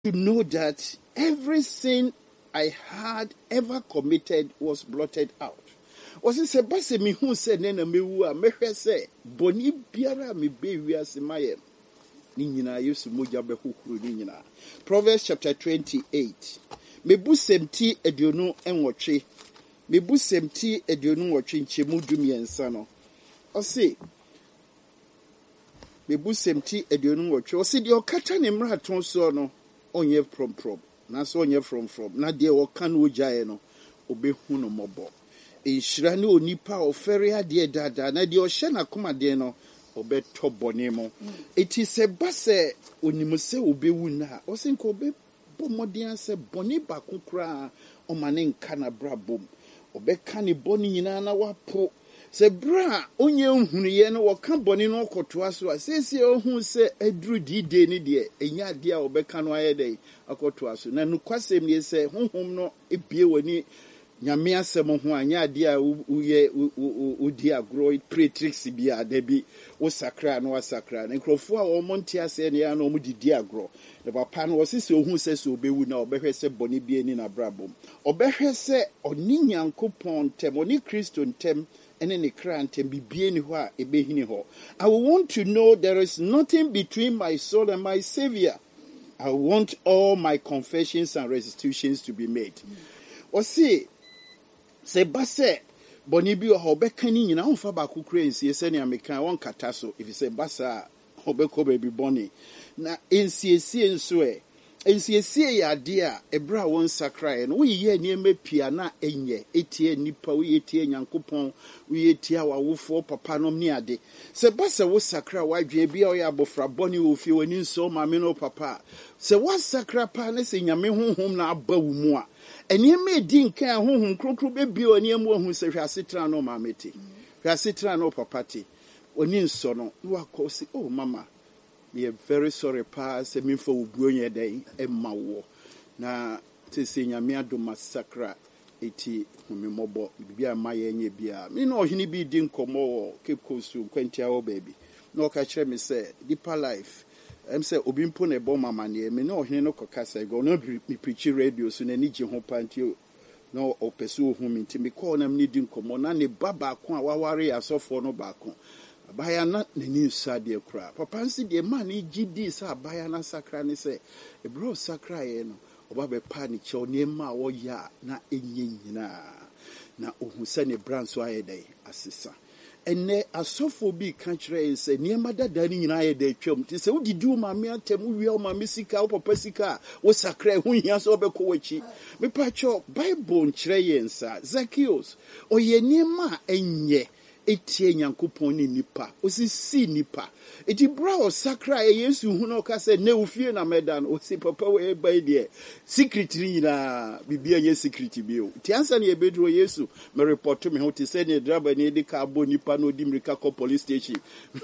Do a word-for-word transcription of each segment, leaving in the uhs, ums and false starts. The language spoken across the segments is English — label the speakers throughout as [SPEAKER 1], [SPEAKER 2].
[SPEAKER 1] to know that every sin I had ever committed was blotted out. Was it a basse me who said, Nena me woo, me say, Boni biara me baby as my Nina used to moja behukru Nina. Proverbs chapter twenty-eight. Me busemti ediono enwoche. Me busemti ediono watching chemudumi and sano. Or say, me busemti ediono watch. Or say, your katan emraton so no. Onye from from na so onye from from na de wo kan wo jae no obehu no mobo enhyira ne onipa ofere ade dada na de o hye na koma de no obeto bone mo eti se base onimu se obewu na o se nko obe bomodian se bone ba kokura o mane nka na brabom obeka ne bone nyina na wapo se bra onye nhunu ye no woka bone no okotoa so asese ohun se aduru dide ni de enya de a obeka no ayede akotoa so na nukwasem ni se honhom no ebie wani nyame asem ho anya de a uye udi agro pretrix bia da bi wo sakra no wasakra na nkrofo a wo monte ase ne ya no mu didi agro ne papa no wosese ohun se se obewu na obehwe se bone bie ni na brabom obehwe se oni nyankopon tem oni Kristo ntem and then the grant and be bien wha a behini ho. I want to know there is nothing between my soul and my Savior. I want all my confessions and restitutions to be made. Or say, say basse, bonibi or hobekani in our fabaku cranes, yes, any American one catasso, if you say bassa, hobeko baby bonny. Na in C S C and swear. Ensi esi ya dia ebra won sakra e no we ye nieme pia na enye etie nipa we etie nyankopon we etie awofo papa nom ni ade se ba se wo sakra wadwe bia o ya abofra boni wo fie wani nso ma me no papa se wo sakra pa na se nyame honhom na aba wu mu a enieme edi nkan honhom krokro be bia oni amu hu se hwasetra no ma meti hwasetra no papa ti oni nso no wo akosi oh mama we are very sorry pa se mi fo ubuonye dai emma wo na te se nyame ado masakra eti humimobo bibia maye nye bia me no ohini bi di nkomo wo Cape Coast kwantia wo baby no ka kire me say deeper life em say obi mpo na ebo mama ne me no ohini no kokasa go no me preach radio so na ni je ho pantio no opesu ohun mi nti me call na me di nkomo na ne baba ko a waware asofo no ba ko abaya na nani sade kura papa nsi de man gidi sa abaya na sakra ni se ebro sakra ye no oba be pa ni che oni ma wo ya na enye nyina na ohun se ne branso ayedai asesa enne asofo bi kan kire se niema dada ni nyina ayedai twam ti se wodidi o ma me atem wi o ma mesika o papa sika wo sakra hu hia so obekọ wachi me pa cho bible nkire ye nsa Zacchaeus o ye niema enye etie nyankopon ni nipa osisi nipa eti bra o sakra e Yesu hu no ka se ne ufie na medan o si papa we ba die secret ni na bibia ye secret bi o ti ansa na e bedro Yesu me report me ho ti se ne driver ni de ka bo nipa no di mrika ko police station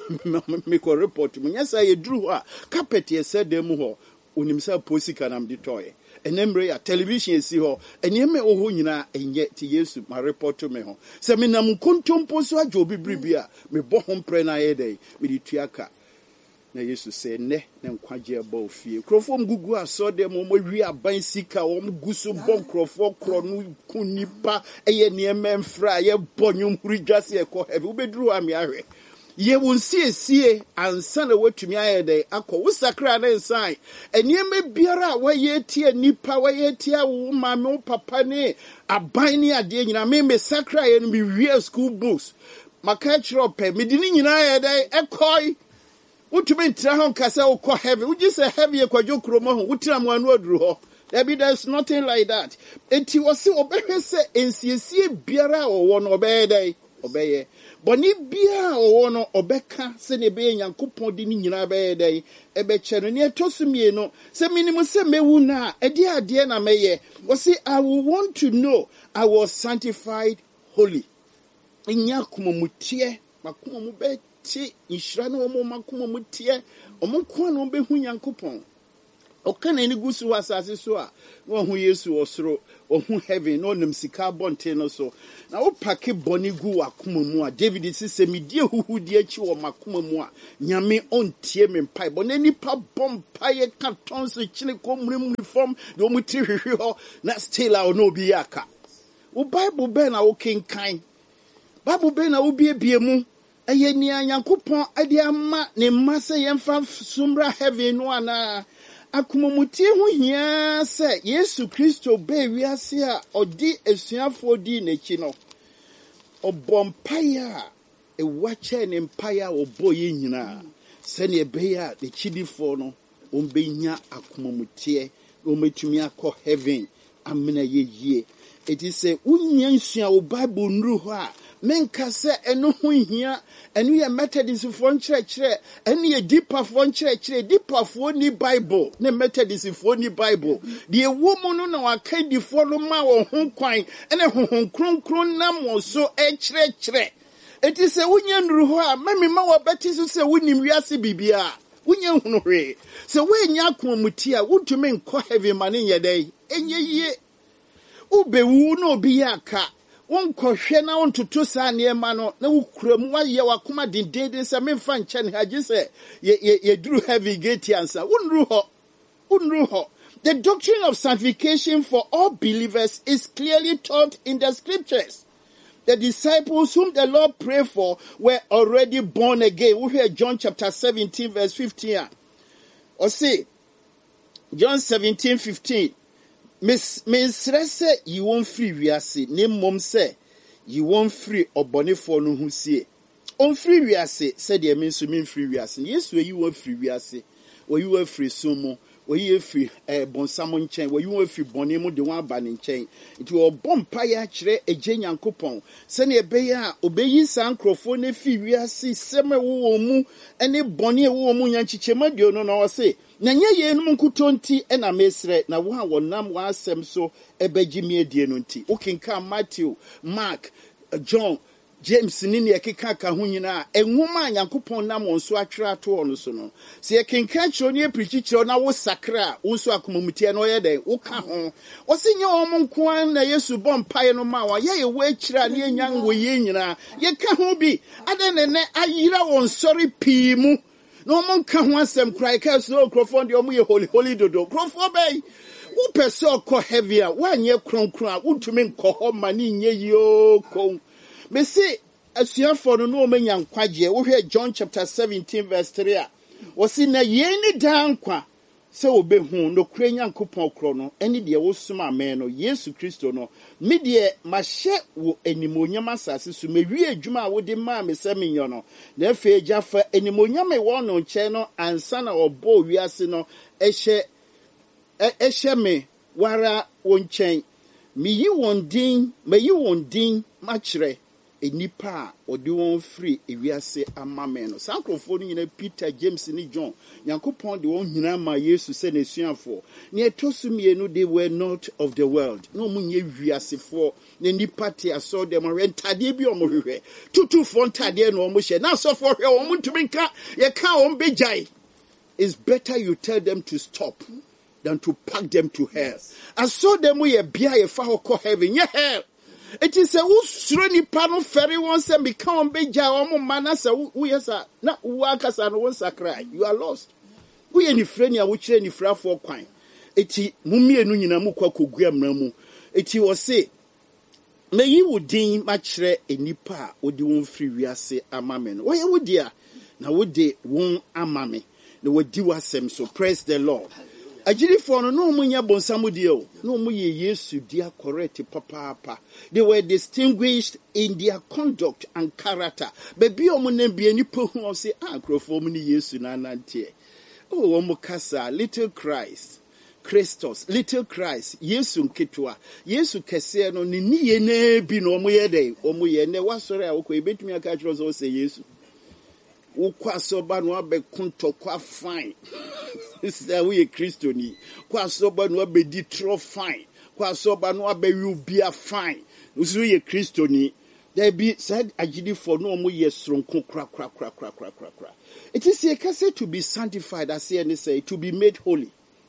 [SPEAKER 1] me ko report me nyasa ye dru a carpet ye se dem ho onimsa posika na mde toye enemre ya television esi ho eneme oho nyina enye ti Yesu ma report me ho se me nam kontompo so ajo bibribia me bo ho mpre na yedai me di tuaka na Yesu se ne ne nkwaje ba ofie krofo mgugu asode mo mo wi aban sika wo mguso bon krofo kro no kunipa eye ne emfra ye bonyum hurigase e ko heavy ubedru ami ahwe ye won sie sie ansa na watumi ayede akọ wo sakra na nsan enieme biara wa ye tie nipa wa ye tie wo mame wo papa ne aban ne ade nyina me me sakra ye no me wie school books maka chiro pe me di nyina ayede ekoi wotumi ntra ho kasa wo kọ heavy wo ji se heavy e kwajo kromo ho wotira mo anu aduru ho there be there's nothing like that enti wo se obehwe se ensiesie biara wo wo no obeyede obeye boni bia owo no obeka se ne be nyankopon di ni nyina be dai ebe chero ne tosumie no se minimum se mewu na ade ade na meye wo se I will want to know I was sanctified holy nya kuma mutie makuma mu be ti nhira na wo makuma mutie omo ko na obehu nyankopon Okan any gusu was as is so. No who yesu or so or who heaven no num sika bonten so. Now pake boni gu akumumua. David is say me dear who dear chi or makumumua. Nyame on tie me pie. But any pa bomb pie cartons the chile come reform the omutiri na still our no biaka. O Bible ben a king kind. Bible ben a ubi biemu. Eye ni Nyankopon ade ama ne massa yemfa sumra heaven no ana akomomutie ho hia se Yesu Kristo be wiase a odi esuafo di n'echi no obompaya e wache ne mpaya oboye nyina se ne be ya de chidifo no ombenya akomomutie ometumi akọ heaven amena yeye eti se unya nsua o Bible nru ho a menka se eno ho hia eno ye Methodist fo nkyerɛkyerɛ eno ye deeper fo nkyerɛkyerɛ deeper fo ni Bible ne Methodist fo ni Bible de ewo mu no na waka di fo no ma wo ho kwan ene honhon kronkron nam wo so ɛkyerɛkyerɛ eti se wonya nru ho a mami ma wo beti so se wonim wiase bibia wonya hunu hwe se wonya akomuti a wontumi nkɔ heaven ma ne yɛ dai enye yie ubewu no obi aka won kohwe na won toto sa ne ma no na wukram wa ye wakoma dindindin se memfa nche ne haje se ye ye duru heavy gate answer wonru ho wonru ho. The doctrine of sanctification for all believers is clearly taught in the scriptures. The disciples whom the Lord prayed for were already born again. We hear John chapter seventeen verse fifteen. Or say John seventeen fifteen. Miss Miss you won't free wiase name mom say you won't free obone for no hu sie on free wiase said the mean so mean free wiase yes we you won't free wiase or you were free sumo or you free eh bonsamon chain where you were free bonemo de one ban chain it will bomb paya chere eje nyankopon se ne be ya obeyi san crofo na free wiase seme wo mu ene bone wo mu nyanchichema dio no no say na nye ye no nkutonti e na mesre na wo ha wonam wa asem so ebeji mi adie no nti okenka Matthew Mark John James ni ne ekeka ka ho nyina enwoma Nyankopon nam wonso atwere ato ono so no se ekenka chiro ne eprichi chiro na wo sakra wo so akomamutie no ye den wo ka ho wo se nye wo nko an na Yesu bom pae no ma wa ye ye wo akira ne enyan wo ye nyina ye ka ho bi ade ne ne ayira won sori pii mu no man can want some cry cause no crofond your muy holy holy dodo crofo bay who person call heavier one year cron cron would to mean call money ye yo con me say as you for no man young quaje we hear John chapter seventeen verse three was in a ye down qua so be who no cranian coupon chrono any dear was suma man or Yesu Christo no media ma she wo animonyam asase so me wie adwuma wo de ma me semi yono na fe jafa animonyam e wo no nche no ansa na obo wiase no ehye ehye me wara wo nchen me yi won din me yi won din ma kire enipa odi won free ewiase amame no sankrofo ni nyina Peter James ni John Nyankopon de won nyina ma Yesu se na suafo ne etosumie no they were not of the world no munye wiasefo ne nipa te aso dem rentade bi omohwehwe tutu fo ntade no omohye na so fo hwe omuntumi nka ye ka on bejai. It's better you tell them to stop than to pack them to hell. I saw them we bia ye fa ho heaven ye hell. It is a usro ni pano ferry once and become beja omo manasa we yesa na wakasa no sakra you are lost. We any friend ya wo kire ni fra for kwan. Eti mumie no nyina mu kwa kogua mra mu. Eti wo say me yi wudin ma kire enipa odi won free wiase amame no. Wo ye wodia na wo de won amame. Na wodi wasem so praise the Lord. Ajiri for no no munya bonsamu dio no mu ye Yesu dia correct papa. They were distinguished in their conduct and character. Baby omo na bia ni po hu say ah krofo mu ni Yesu na nante. Oh omo kasa little Christ. Christos little Christ Yesu nketwa Yesu kese no ni niye na bi no omo ye den omo ye ne wasore a wo ko ebetumi aka kiro so say Yesu ukwa soba no abe kunto kwa fine say we Kristo ni kwa soba no abe di tro fine kwa soba no abe yu bia fine usu ye Kristo ni there be said agidi for no mo ye sronko kra kra kra kra kra kra. It is a case to be sanctified as say say to be made holy.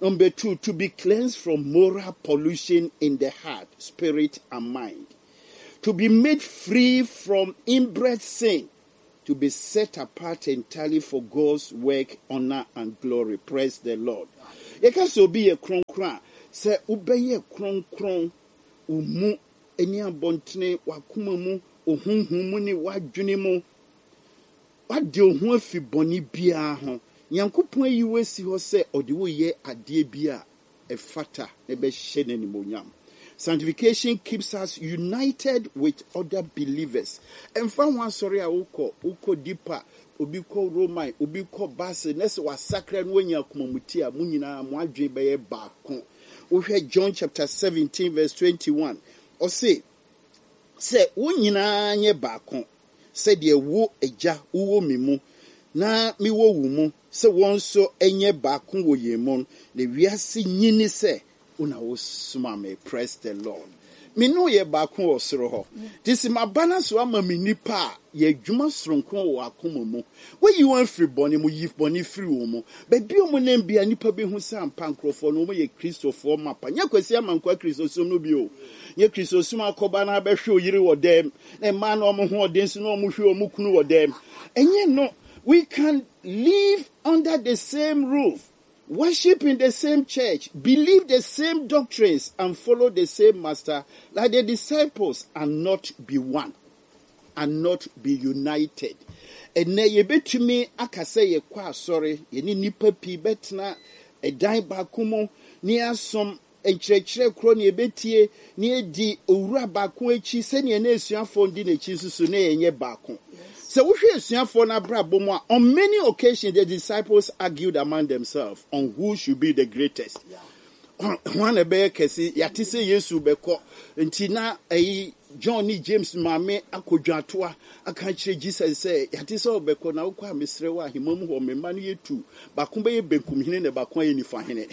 [SPEAKER 1] Number two, to be cleansed from moral pollution in the heart, spirit, and mind. To be made free from inbred sin. To be set apart entirely for God's work, honor, and glory. Praise the Lord. You can so be a kron kron. Say, obey a kron kron. Umu, eni abontene, wakuma mu, ohunhumu ni wadwene mu. Wade ohun afi boni bia ho. Nyankopon yi wesi ho se ode wo ye ade bia e fata e be hye n'animonyam. Sanctification keeps us united with other believers. And from one story, I uko uko deeper, ubiko Roman, ubiko Basi, nese wa sacred when you akumutia munina mwadwe beye bakon. We heard John chapter seventeen verse twenty-one. Or say, say unyina nye bakon. Say de wo eja uwo mimu na miwo wumu. Say wonso enye bakon wo yemon. Le wiase nyini se. Una osumame, praise the Lord. Me no ye bakon osoro ho. This my balance wa ma me nipa ye dwuma sronkon wo akoma mu. Where you want free boni mu yif boni free wo mu. Be bi o mu na bia nipa be hu sa ampa nkrofo no mo ye Christopher mapa. Nya kwesi amankwa Christosum no bi o. Ye Christosum akoba na be hwe oyire wo dem. Na ma na omo ho odensi na omo hwe omo kunu wo dem. Enye no, we can live under the same roof. Worship in the same church, believe the same doctrines, and follow the same master like the disciples, and not be one, and not be united. And na ye betumi akase ye kwa sorry, ye ni nipa pi betna e dan bakumo ni asom enkyerɛkyerɛ kro ne ebetie ne edi owura baako echi se ne na esuafo ndi na echi susu na yenye baako. So on many occasions the disciples argued among themselves on who should be the greatest. One a bear kesi yatise Yesu beko ntina eh John ni James mame akodwatua aka kire Jesus say yatise obeko na ukwa mesrewa himamu ho memma no yetu bakombe ye benkum hene ne bakon ye nifa hene.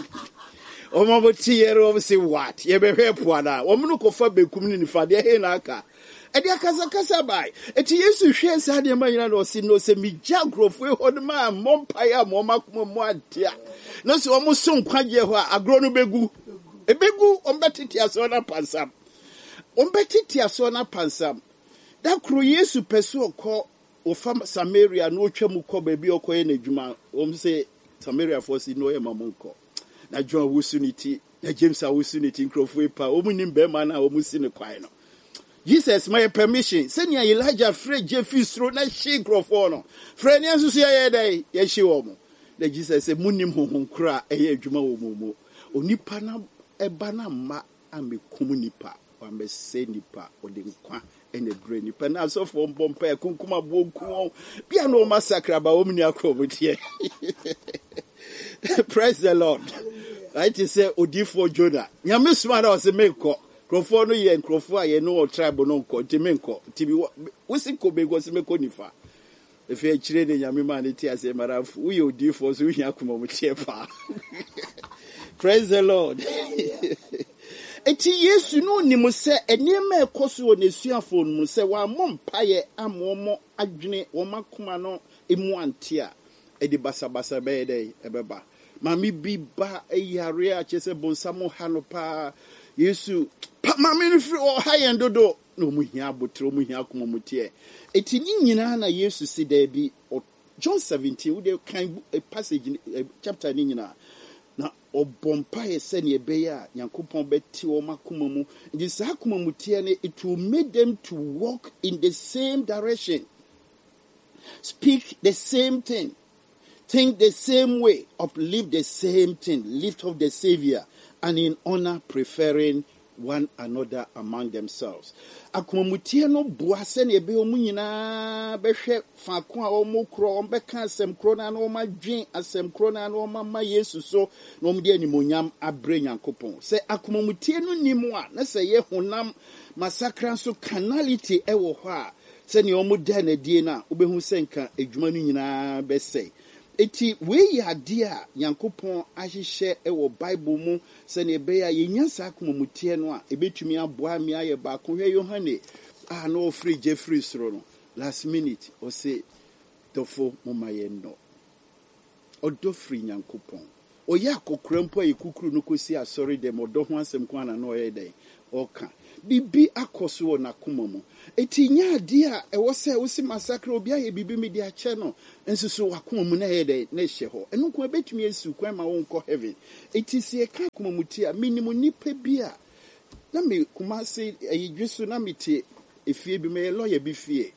[SPEAKER 1] Omo boti yero ob say what ye be hwepo na omo kofa benkum ni nifa de he na aka edi akasa kasa bai eti Yesu hwe sa de manyina no si no se mi jagrofo e hod ma mompaia mo makoma mo adia no se omo so nkwaje ho agro no begu e begu ombetiti aso na pansam ombetiti aso na pansam da kro Yesu peso okọ ofa Samaria no otwa mu kọ ba bi okoye na djuma om se Samaria for si no e mamonko na John wusuniti na James awusuniti nkrofo pa omunim be ma na omusi ne kwai no Jesus my permission senior Elijah Fred Jeffistro na she microphone Fred nso so ye dai ye hye wo mo na Jesus say munim honhon kra eye adwuma wo mo onipa na eba na ma amekum nipa wa me se nipa ode nkwa ene dre nipa na so for bompa e kunkuma bonku bia no massacre ba wo mni akro tie. Praise the Lord. Right to say odifo Jonah nyame suma na o se meko krofo no ye krofo a ye no tribe no nko timenko tibi wosi ko be go se meko nifa if ye chire de nyame ma ne ti ase marafu wo ye odifo so hia koma mo tie pa. Praise the Lord. Eti Yesu no ni mo se enema ekoso wo nesuafo no mo se wa mompaye amomo adwene wo makoma no emu ante a edi basabasa be dey ebeba mami bi ba eyare a chese bonsamo hanopa Yesu pa mami no fri o hayen dodo no mu hia abotro mu hia akoma mutie eti nyina na Yesu si da bi John seventeen we dey kan passage chapter ni nyina na obompa yese ne ebeya Nyankopon beti o makoma mu ndi sa akoma mutie ne it will make them to walk in the same direction, speak the same thing, think the same way, uplift the same thing, lift up the Savior, and in honor preferring one another among themselves. Akomutie no boase na ebe omu nyina behwe faako a omu kro ombeka asem kro na no madwen asem kro na no mama Yesu so na omde animonyam abre Nyankopon. Se akomutie no nimu a na se ye honam massacre so carnality e wo ho a se ne omu da na die na obehu senka edwuma no nyina bese. Eti we ya dia Nyankopon ahihye e wo Bible mu se ne be ya yenya sa akomutie no a ebetumi aboa me aye ba ko hwe Yohane ah no free Jeffrey sro no last minute o say dofo momaye no odo free Nyankopon oya kokura mpo e kukuru no kosi asori dem odo ho asem kwa na no ye den oka bibi akoso na koma mu eti nya ade a e wo se wo si massacre obi aye bibi me dia che no ensusu wakoma mu na ye den na hye ho eno ko betumi esu kwan ma won ko heaven eti sie ka koma mu ti a minimum nipa bi a na me kuma se eyidwesu na mete efie bi me lawyer bi fie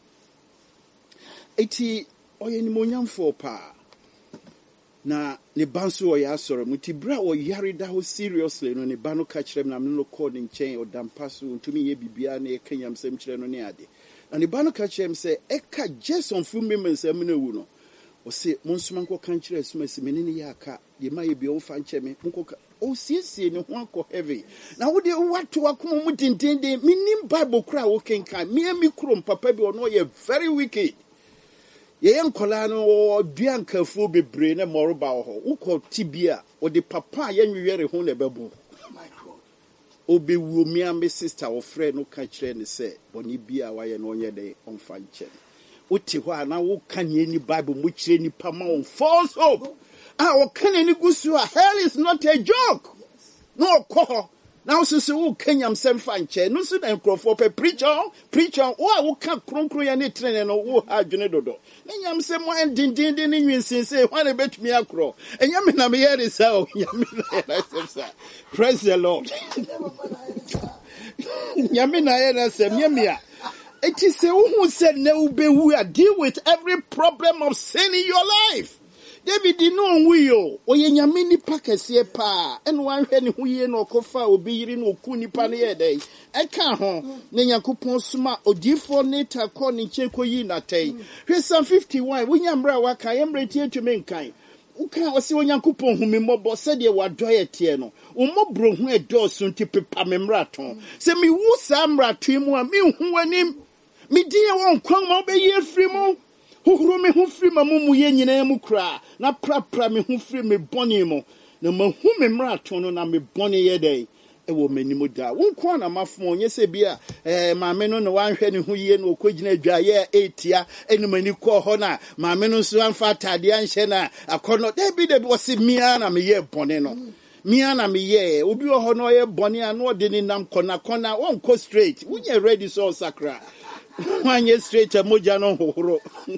[SPEAKER 1] eti oye ni monyamfo pa na ne banso o ya soro muti bra o yare da ho seriously no ne ba no ka kire na me no call in chain o dampa so ntumi ye bibia na e kanyam sem kire no ne ade na ne ba no ka kire me se e ka Jason fu me men sem na wu no o se monsuma nko kan kire suma se menene ya aka ye ma ye bi o fa nche me nko o siesie ne ho akọ heavy na wo de wato akoma mu dindindin minim Bible kura wo kenkan me mi krom papa bi ono ye very wicked ye nkola no duan kafuo bebre na moroba ho ukọ tibia o de papa ye nwere ho na bebo obewu mi am sister o friend no ka kire ne se boni bia wa ye no onye de onfa nche uti ho na wo kan ye ni Bible mu kire ni pama on false hope ah o kan ni gusu a hell is not a joke no ko now since wo kanyam sem fa nche no so na nkrofo pe preacher preacher wo wo ka kronkron ya ne trene no wo ha dwene dodo na nyam sem mo endindin din ni nwinsin se ho na betumi akro enyam na me here sa o nyam na sem sa praise the Lord nyam na here sem nyamia it is se wo hu se na wo bewu a deal with every problem of sin in your life. David di no nwiyo oye nyame nipa kese pa eno anhwe ne ho ye no kofa obi yiri no oku nipa ne ye dai eka ho ne Yakobon suma odifo ne takọ ne cheko yi na tai hwe Psalm fifty-one wonya mra waka yemre tie tumi nkan uka osi Yakobon hu me mobo se de wadoye tie no umobro hu edo so nti pepa me mra ton se mi wu sa mra twi mu a mi hu anim mi die won kwan ma obeyi afri mu Huru me hu firi ma mumu ye nyina mu kra na prapra me hu firi me boni mo na mahu me mrato no na me boni ye dai e wo manimu da wonko na mafo onye se bia eh maame no no wanhwe ne hu ye no okogina adwa ye etia eni mani ko ho na maame no so anfa tade anhye na akono da bi da bi wose mia na me ye boni no mia na me ye obi ho no ye boni ano de ni nam kona kona wonko straight wunye ready so sakra Wanye straight a moja no hohoro.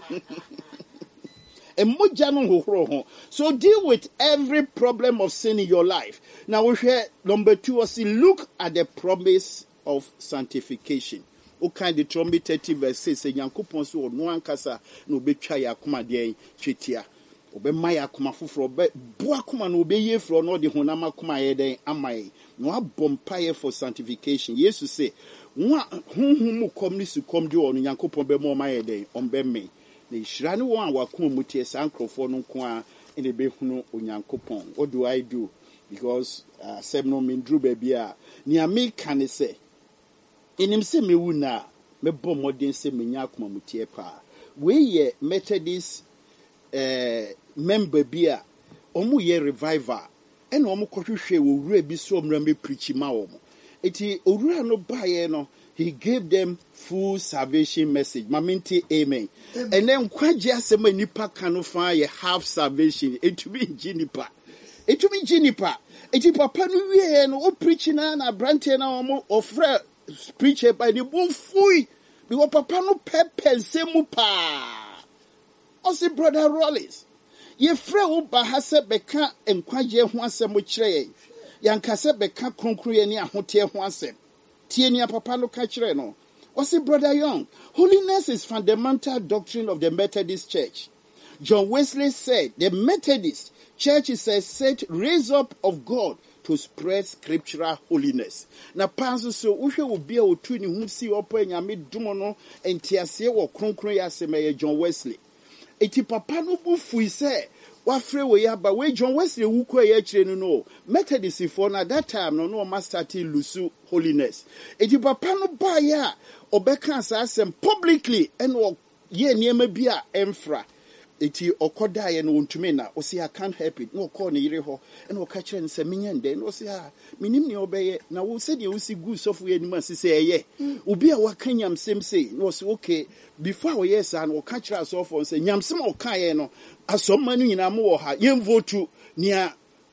[SPEAKER 1] A moja no hohoro. So deal with every problem of sin in your life. Now we hear number two was look at the promise of sanctification. O kind of Deuteronomy thirty verse six say Yakobon so no ankasa no betwa yakoma de twetia. Obe maya kuma fufuro be boa kuma no obe ye fro no de honama kuma ye den amai. No abompaye for sanctification. Jesus say Wa hunhum mu kom ni su kom di onu Yakobon be mo ma ye den on be me na hira ne won awakon mu tie sankrofo no nko a ene be hunu Onyankopon. What do I do? Because uh, sem no mindru be bia ni ameka ne se enim se mewu na me bom modern se menya akoma mu tie pa we ye Methodist eh member bia omu ye revival ena omu kohwehwe wo wura bi so omra me preach ma wo. Iti owura no baye no he gave them full salvation message. Maminti amen. Amen. And then kwaje asema nipa kanu fa ye half salvation. It be jinipa. It be jinipa. Iti papa no wie no o preach na na brante na omo ofre preacher by the bon fui. Bi wo papa no pepe nsemu pa. Osi brother Rollins. Ye fre wo ba ha se beka enkwaje ho asemo kire yankase beka kronkruye ni ahote ho asem tie ni papa no ka kire no wasi brother Young holiness is fundamental doctrine of the Methodist Church. John Wesley said the Methodist Church is a set raise up of God to spread scriptural holiness. Na panso so uhwe obi a otu ni hu si opo nyame dum no entiase wo kronkron ya asem ye John Wesley eti papa no bu fui se wafre we yaba we John Wesley wuko ye kire no no Methodist for na that time no no master ti lusu holiness eti papa no ba ya obeka asem publicly eno ye niema bia emfra eti okoda ye no ntumi na o say I can't help it no call ne yire ho eno o ka kire nse menyende no say ah minim ne obeye na wo se de wo si gu sofu ye nima sise eye obi a wakanyam sem say no say okay before we yes and o ka kire so for say nyamsem o ka ye no asomma no nyina mo wo ha yem votu nia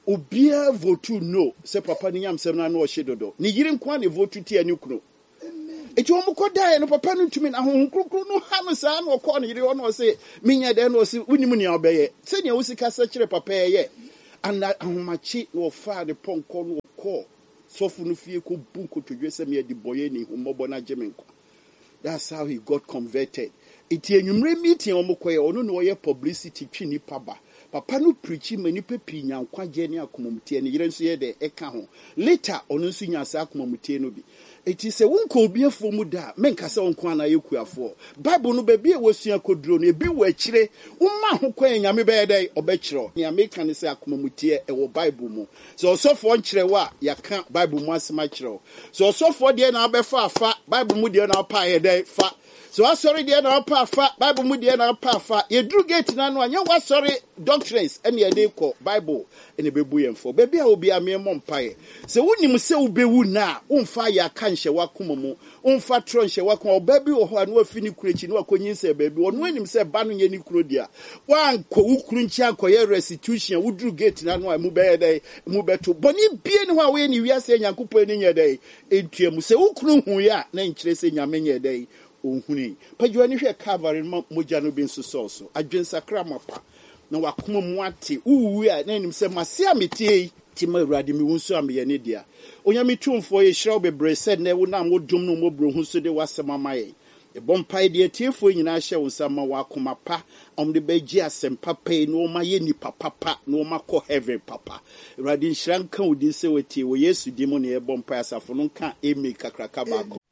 [SPEAKER 1] obia vote no se papa ni nyam sem na no hyedodo ni yiri nkwa ne vote ti ani kuno eti omo kodae no papa no ntumi na ho krokro no ha no saa no ko no yiri ono se minya de no se wunim ne obeye se ne wusika sa kire papa ye ana ahomachi no fa de ponko no ko sofu no fie ko bunko todwe se me di boye ni homobo na gemenko. That's how he got converted. Iti enwumre meeting omo koye ono no ye publicity twi ni paba papa no preach mani pepi nyankwa je ne akomomtie ne yire nso ye de eka ho later ono nso nya sa akomomtie no bi eti se wonko obiefo mu da menka se wonko ana yekuafo bible no ba bi e wasua koduro no ebi wa akire umma ho kwan nyame be yedai obekiro ne ameka ne se akomomtie e wo bible mu so osofo nkire wa yaka bible mu asema kire so osofo de na abefa afa bible mu de na pa yedai fa so I sorry there na pa fa Bible mu there na pa fa ye dru gate na no anya wa sorry doctrines and ye dey call Bible and bebu yem for baby a obi amem mpae se wonim se ubewu na umfa ya kanhye wakoma mu umfa tronhye wakoma baby wo ho anu afini kurechi no akonyin se baby wonu anim se ba no ye ni kuro dia wanko ukuru nchi akoye restitution wudru gate na no amu be dey mu beto boni bie ne ho a we ni wiase nyankopɔ ni nye dey entuamu se ukuru hu ya na nkire se nyame nye dey ohuni pajuani hwe Calvary moja no bi nso so adwensakra mapa na wakoma mu ate uwu a na nim se mase ametie ti ma urade mi wonso ameye ne dia onyame tumfo ye hiraw bebre said na wo na modum no mobro hu so de wasema maye e bompai de tiefo nyina hye wo nsama wakoma pa om de beji asem papa no ma ye ni papa pa no ma ko heaven papa urade nhira nka odi se wetie wo Yesu di mo ne e bompai asafo no nka emi kakraka ba ko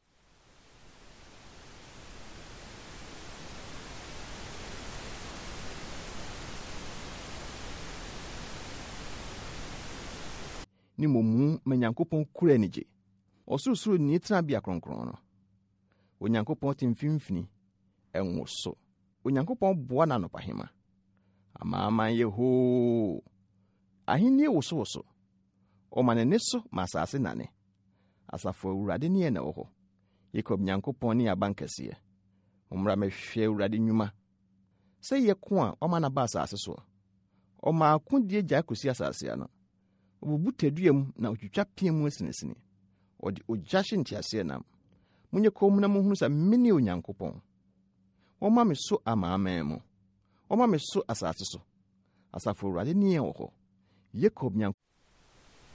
[SPEAKER 2] ni momu menyankopon kura nije osurusuru ni tra bia kronkron no onyankopon timfimfini enwoso onyankopon boa na nopahema amama yeho ahini woso woso o manene so masase nane asafo urade ne na wo yekob nyankopon ni abankase umra mehwe urade nwuma se ye ko a o mana ba asase so o ma akudie gya kosi asase ano obubu teduam na otwitwa piemu asinesine odi ojahye ntiase nam munye kom na muhunu sa meni onyankopon oma me so amaama mu oma me so asase so asafo urade ne wo ho Jacob nyank